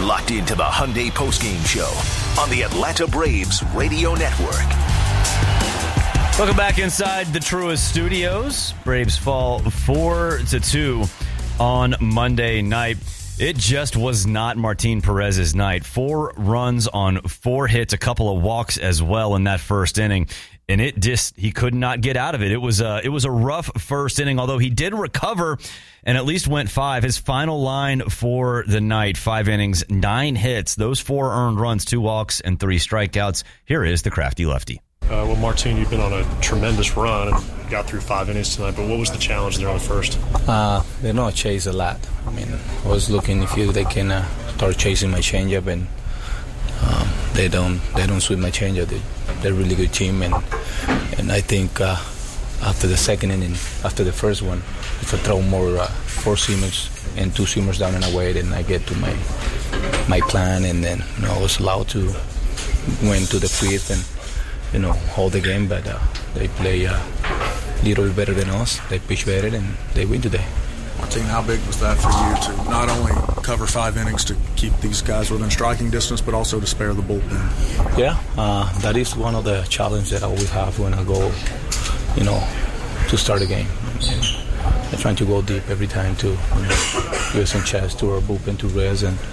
locked into the Hyundai Postgame Show on the Atlanta Braves Radio Network. Welcome back inside the Truist Studios. Braves fall 4-2 on Monday night. It just was not Martin Perez's night. 4 runs on 4 hits, a couple of walks as well in that first inning. And he could not get out of it. It was a rough first inning, although he did recover and at least went 5. His final line for the night, 5 innings, 9 hits, those 4 earned runs, 2 walks, and 3 strikeouts. Here is the crafty lefty. Well, Martin, you've been on a tremendous run and got through 5 innings tonight, but what was the challenge there on the first? They don't chase a lot. I mean, I was looking if they can start chasing my changeup, and they don't sweep my changeup. They're a really good team, and I think after the second inning, after the first one, if I throw more 4 seamers and 2 seamers down and away, then I get to my plan, and then I was allowed to win to the 5th and hold the game. But they play a little bit better than us. They pitch better, and they win today. Martin, how big was that for you to not only cover 5 innings to keep these guys within striking distance, but also to spare the bullpen? Yeah, that is one of the challenges that I always have when I go, to start a game. And I'm trying to go deep every time to give some chance to our bullpen to rest, and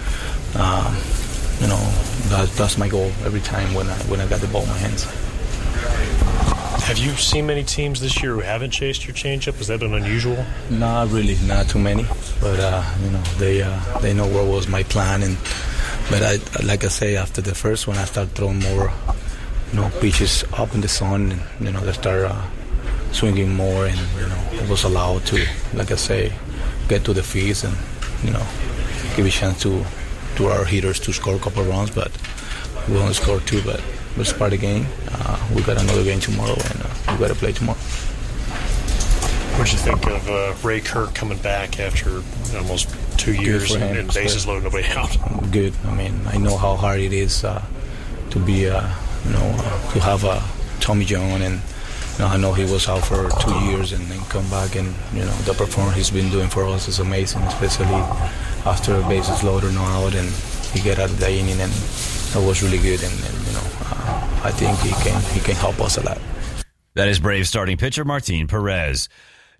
that's my goal every time when I got the ball in my hands. Have you seen many teams this year who haven't chased your changeup? Has that been unusual? Not really, not too many. But they know what was my plan, but like I say, after the first one, I started throwing more, pitches up in the sun, and they start swinging more, and I was allowed to, like I say, get to the fields and give a chance to our hitters to score a couple of runs, but we only scored 2, but it's part of the game. We got another game tomorrow, and we got to play tomorrow. What did you think of Ray Kirk coming back after almost 2 years and bases loaded, nobody out? Good. I mean, I know how hard it is to be, to have Tommy John, and I know he was out for 2 years and then come back, and the performance he's been doing for us is amazing, especially after a bases loaded, no out, and he get out of the inning, and that was really good, and I think he can help us a lot. That is Braves starting pitcher Martin Perez.